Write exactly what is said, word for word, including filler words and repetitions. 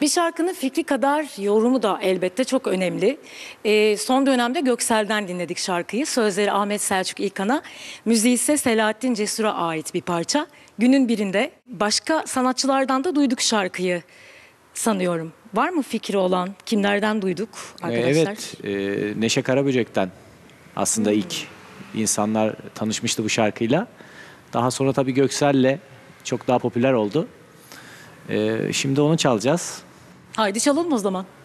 Bir şarkının fikri kadar yorumu da elbette çok önemli. Ee, son dönemde Göksel'den dinledik şarkıyı. Sözleri Ahmet Selçuk İlkan'a, müziği ise Selahattin Cesur'a ait bir parça. Günün birinde başka sanatçılardan da duyduk şarkıyı sanıyorum. Var mı fikri olan? Kimlerden duyduk arkadaşlar? Evet, e, Neşe Karaböcek'ten aslında hmm. ilk insanlar tanışmıştı bu şarkıyla. Daha sonra tabii Göksel'le çok daha popüler oldu. E, şimdi onu çalacağız. Haydi çalalım o zaman.